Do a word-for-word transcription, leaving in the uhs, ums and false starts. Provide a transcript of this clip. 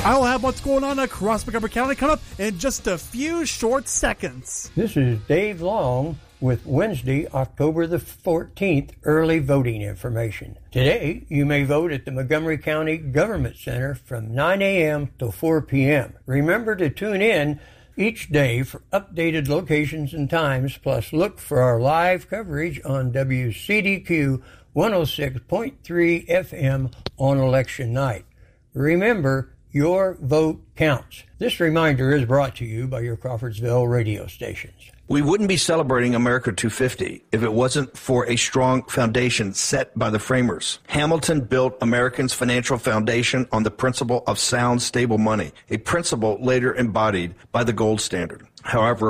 I'll have what's going on across Montgomery County come up in just a few short seconds. This is Dave Long with Wednesday, October the fourteenth, early voting information. Today, you may vote at the Montgomery County Government Center from nine a.m. till four p.m. Remember to tune in each day for updated locations and times, plus look for our live coverage on W C D Q one oh six point three F M on election night. Remember, your vote counts. This reminder is brought to you by your Crawfordsville radio stations. We wouldn't be celebrating America two fifty if it wasn't for a strong foundation set by the framers. Hamilton built Americans' financial foundation on the principle of sound, stable money, a principle later embodied by the gold standard. However,